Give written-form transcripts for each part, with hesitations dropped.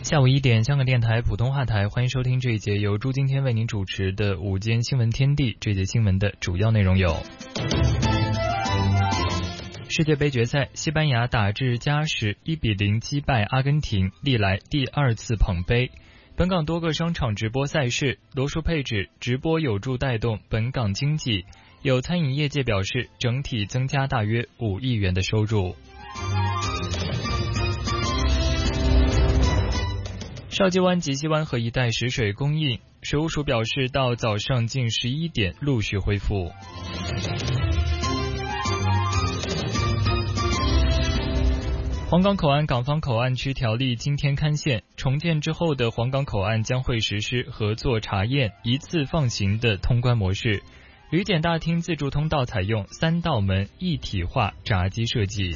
下午1点，香港电台普通话台，欢迎收听这一节由朱今天为您主持的午间新闻天地。这节新闻的主要内容有：世界杯决赛，西班牙打至加时1-0击败阿根廷，历来第2次捧杯。本港多个商场直播赛事，罗淑佩指直播有助带动本港经济。有餐饮业界表示，整体增加大约5亿元的收入。邵基湾及西湾河一带食水供应，水务署表示，到早上近11点陆续恢复。黄岗口岸港方口岸区条例今天刊宪，重建之后的黄岗口岸将会实施合作查验、一次放行的通关模式。旅检大厅自助通道采用3道门一体化闸机设计。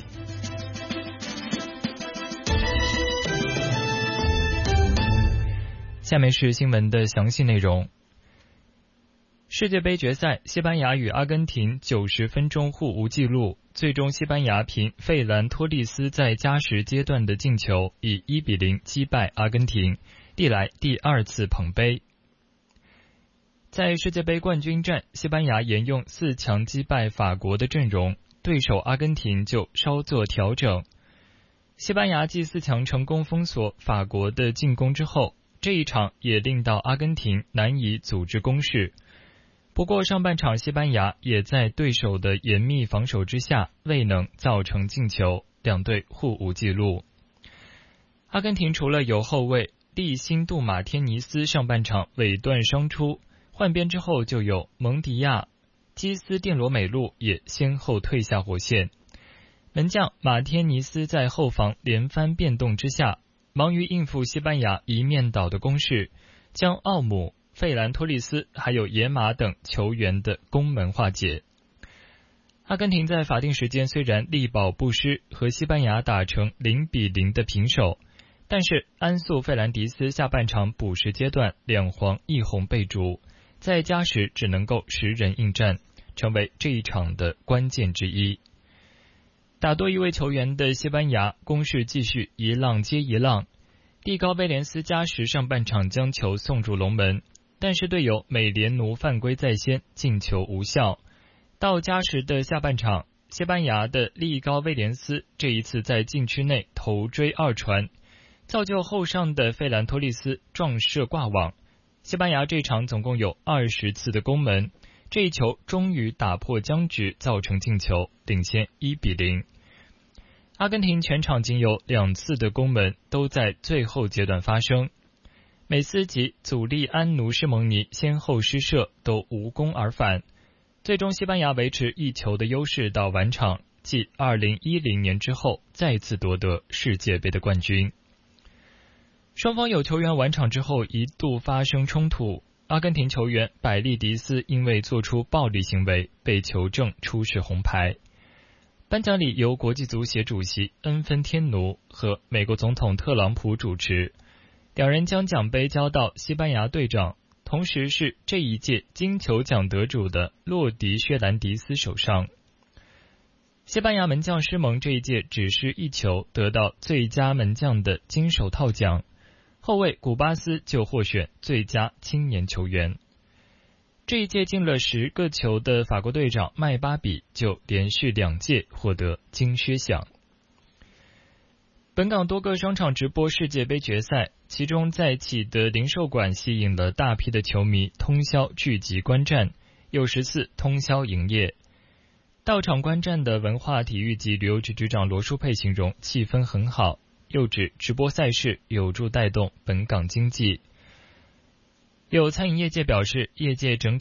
下面是新闻的详细内容。世界杯决赛，西班牙与阿根廷90分钟互无纪录，最终西班牙凭费兰托利斯在加时阶段的进球，以1-0击败阿根廷，历来第2次捧杯。在世界杯冠军战，西班牙沿用4强击败法国的阵容，对手阿根廷就稍作调整。西班牙继4强成功封锁法国的进攻之后，这一场也令到阿根廷难以组织攻势。不过上半场西班牙也在对手的严密防守之下未能造成进球，两队互无纪录。阿根廷除了有后卫利辛杜马天尼斯上半场尾段伤出，换边之后就有蒙迪亚、基斯甸罗美路也先后退下火线。门将马天尼斯在后防连番变动之下，忙于应付西班牙一面倒的攻势，将奥姆、费兰托利斯还有野马等球员的攻门化解。阿根廷在法定时间虽然力保不失，和西班牙打成0-0的平手，但是安素费兰迪斯下半场补时阶段2黄1红被逐，在加时只能够10人应战，成为这一场的关键之一。打多一位球员的西班牙攻势继续一浪接一浪，蒂高威廉斯加时上半场将球送入龙门，但是队友美联奴犯规在先，进球无效。到加时的下半场，西班牙的利高威廉斯这一次在禁区内头锥2传，造就后上的费兰托利斯撞射挂网。西班牙这场总共有20次的攻门，这一球终于打破僵局，造成进球，领先1-0。阿根廷全场仅有2次的攻门，都在最后阶段发生。美斯及祖利安奴施蒙尼先后失射，都无功而返。最终西班牙维持1球的优势到完场，继2010年之后再次夺得世界杯的冠军。双方有球员完场之后一度发生冲突，阿根廷球员百利迪斯因为做出暴力行为被球证出示红牌。颁奖礼由国际足协主席恩芬天奴和美国总统特朗普主持，两人将奖杯交到西班牙队长，同时是这一届金球奖得主的洛迪薛兰迪斯手上。西班牙门将施蒙这一届只失1球，得到最佳门将的金手套奖，后卫古巴斯就获选最佳青年球员。这一届进了10个球的法国队长麦巴比就连续2届获得金靴奖。本港多个商场直播世界杯决赛，其中在启德零售馆吸引了大批的球迷通宵聚集观战，有10次通宵营业。到场观战的文化体育及旅游局局长罗淑佩形容气氛很好，又指直播赛事有助带动本港经济。有餐饮业界表示，业界整体